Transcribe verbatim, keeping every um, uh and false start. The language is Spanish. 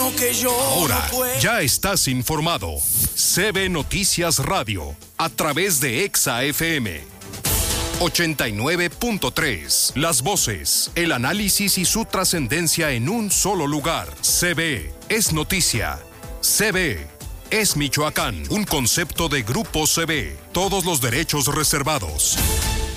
Uno que yo Ahora no puedo. ya estás informado. C B Noticias Radio, a través de Exa F M ochenta y nueve punto tres. Las voces, el análisis y su trascendencia en un solo lugar. C B es noticia. C B es Michoacán, un concepto de Grupo C B. Todos los derechos reservados.